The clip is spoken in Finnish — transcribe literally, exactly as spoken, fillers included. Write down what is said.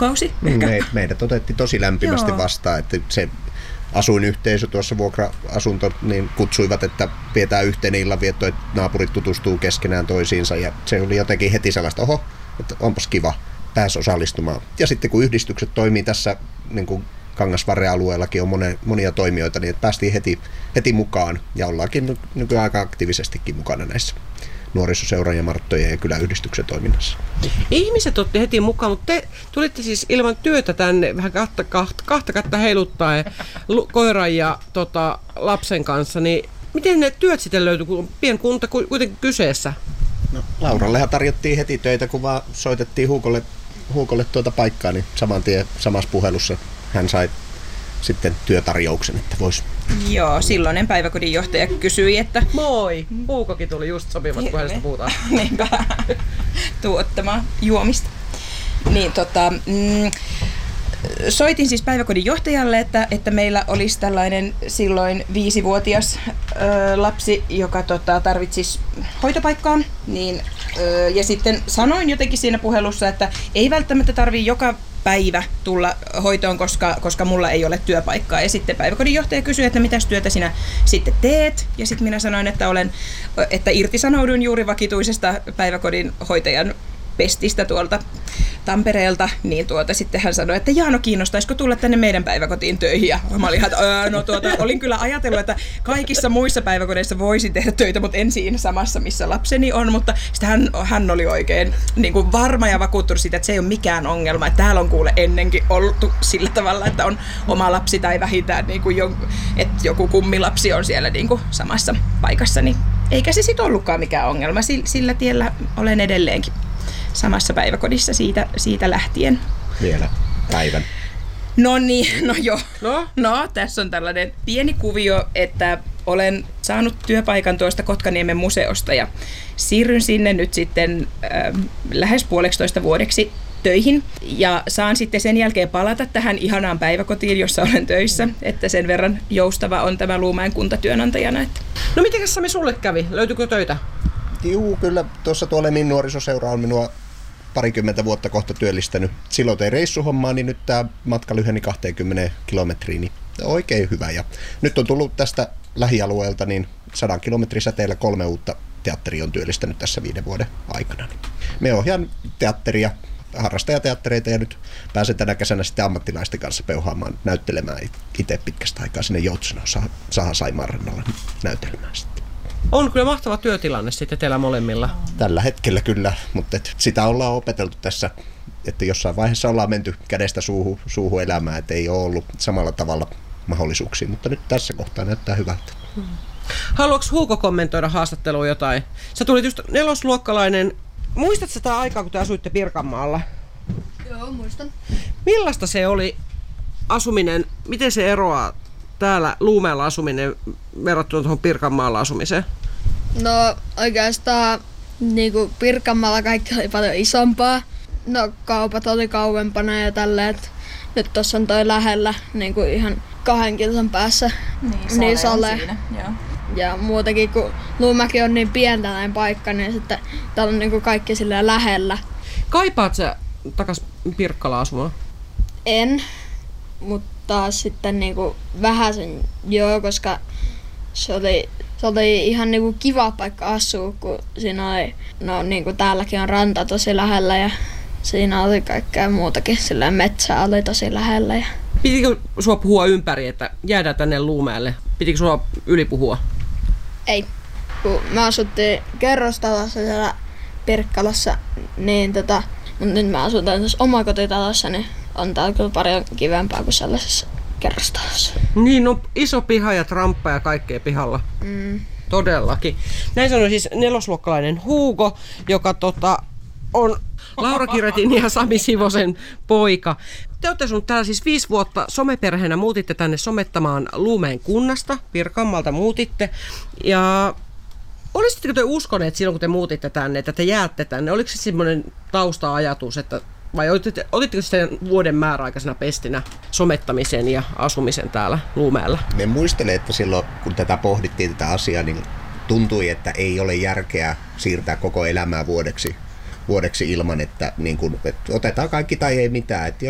kuukausi. Me, meidät otettiin tosi lämpimästi Joo. vastaan, että se asuinyhteisö tuossa vuokra-asunto niin kutsuivat, että pidetään yhteinen illanvietto, että naapurit tutustuu keskenään toisiinsa ja se oli jotenkin heti sellaista, oho, että onpas kiva, pääsi osallistumaan. Ja sitten kun yhdistykset toimii tässä niin kuin Kangasvarre-alueellakin on monia, monia toimijoita, niin että päästiin heti, heti mukaan ja ollaankin nykyään aika aktiivisestikin mukana näissä nuorisoseuran ja Marttojen ja kyläyhdistyksen toiminnassa. Ihmiset otti heti mukaan, mutta te tulitte siis ilman työtä tänne vähän kahta, kahta, kahta kättä heiluttaen koiran ja tota, lapsen kanssa, niin miten ne työt sitten löytyi, kun on pienkunta kuitenkin kyseessä? No, Laurallehan tarjottiin heti töitä, kun vaan soitettiin Huukolle, Huukolle tuota paikkaa, niin saman tien samassa puhelussa hän sai sitten työtarjouksen, että voisi. Joo, silloinen päiväkodin johtaja kysyi, että moi, Huukokin tuli just sopivasti, kun hänestä puhutaan. Niinpä, tuottamaan juomista. Niin tota, mm, soitin siis päiväkodin johtajalle, että, että meillä olisi tällainen silloin viisivuotias ö, lapsi, joka tota, tarvitsisi hoitopaikkaa. Niin, ö, ja sitten sanoin jotenkin siinä puhelussa, että ei välttämättä tarvitse joka päivä tulla hoitoon, koska, koska mulla ei ole työpaikkaa. Ja sitten päiväkodin johtaja kysyi, että mitäs työtä sinä sitten teet. Ja sitten minä sanoin, että, olen, että irtisanoudun juuri vakituisesta päiväkodin hoitajan pestistä tuolta Tampereelta, niin tuota, sitten hän sanoi, että Jaano, kiinnostaisiko tulla tänne meidän päiväkotiin töihin? Ja mä olin, että öö, no tuota, olin kyllä ajatellut, että kaikissa muissa päiväkodeissa voisi tehdä töitä, mutta en siinä samassa, missä lapseni on, mutta sitten hän, hän oli oikein niin kuin varma ja vakuuttunut siitä, että se ei ole mikään ongelma, että täällä on kuule ennenkin oltu sillä tavalla, että on oma lapsi tai vähintään, niin kuin jo, että joku kummilapsi on siellä niin kuin samassa paikassa, niin eikä se sitten ollutkaan mikään ongelma, sillä tiellä olen edelleenkin samassa päiväkodissa siitä, siitä lähtien. Vielä päivän. No niin, no joo. No? No, tässä on tällainen pieni kuvio, että olen saanut työpaikan tuosta Kotkaniemen museosta ja siirryn sinne nyt sitten äh, lähes puoleksitoista vuodeksi töihin ja saan sitten sen jälkeen palata tähän ihanaan päiväkotiin, jossa olen töissä, että sen verran joustava on tämä Luumäen kunta työnantajana. Että. No mitenkäs Sami sulle kävi? Löytyykö töitä? Juu, kyllä tuossa tuo Lemin nuorisoseura on minua parikymmentä vuotta kohta työllistänyt. Silloin tein reissuhommaa, niin nyt tämä matka lyheni kaksikymmentä kilometriä, niin oikein hyvä. Ja nyt on tullut tästä lähialueelta niin sadan kilometrin säteellä kolme uutta teatteria on työllistänyt tässä viiden vuoden aikana. Me ohjaan teatteria, harrastajateattereita ja nyt pääsen tänä kesänä sitten ammattilaisten kanssa peuhaamaan, näyttelemään itse pitkästä aikaa sinne Joutsenoon Saha Saimaan rannalla näytelmään sitten. On kyllä mahtava työtilanne sitten teillä molemmilla. Tällä hetkellä kyllä, mutta et sitä ollaan opeteltu tässä, että jossain vaiheessa ollaan menty kädestä suuhun, suuhun elämään, että ei ole ollut samalla tavalla mahdollisuuksia, mutta nyt tässä kohtaa näyttää hyvältä. Hmm. Haluatko Huuko kommentoida haastatteluun jotain? Sä tulit just nelosluokkalainen. Muistatko sitä aikaa, kun te asuitte Pirkanmaalla? Joo, muistan. Millaista se oli asuminen? Miten se eroaa täällä Luumäellä asuminen verrattuna tuohon Pirkanmaalla asumiseen? No oikeastaan niin kuin Pirkanmaalla kaikki oli paljon isompaa. No kaupat oli kauempana ja tälleen. Nyt tuossa on toi lähellä niin kuin ihan kahden kilsan päässä. Niin, niin sale. Siinä, joo. Ja muutenkin kun Luumäki on niin pientä näin paikka, niin sitten täällä on niin kuin kaikki silleen lähellä. Kaipaat sä takas Pirkkalaan asumaan? En, mutta sitten niinku vähäsen joo, koska se oli, se oli ihan niinku kiva paikka asua, kun siinä oli, no niinku täälläkin on ranta tosi lähellä ja siinä oli kaikkea muutakin, sillä metsä oli tosi lähellä. Ja. Pitikö sua puhua ympäri, että jäädään tänne Luumäelle? Pitikö sua ylipuhua? Ei, kun me asuttiin kerrostalossa siellä Pirkkalassa, niin tota, mutta nyt mä asun tässä omakotitalossa, niin on täällä kyllä paljon kivempaa kuin sellaisessa kerrostalossa. Niin, no iso piha ja tramppa ja kaikkea pihalla. Mm. Todellakin. Näin sanoi siis nelosluokkalainen Hugo, joka tota, on Laura Kiretin ja Sami Sivosen poika. Te olette asunut täällä siis viisi vuotta someperheenä, muutitte tänne somettamaan Luumäen kunnasta, Pirkanmaalta muutitte. Ja olisitteko te uskoneet silloin, kun te muutitte tänne, että te jäätte tänne? Oliko se semmoinen tausta-ajatus, että vai olitteko, olitteko sitten vuoden määräaikaisena pestinä somettamisen ja asumisen täällä Luumäellä? Me muistelen, että silloin kun tätä pohdittiin tätä asiaa, niin tuntui, että ei ole järkeä siirtää koko elämää vuodeksi, vuodeksi ilman, että, niin kun, että otetaan kaikki tai ei mitään. Että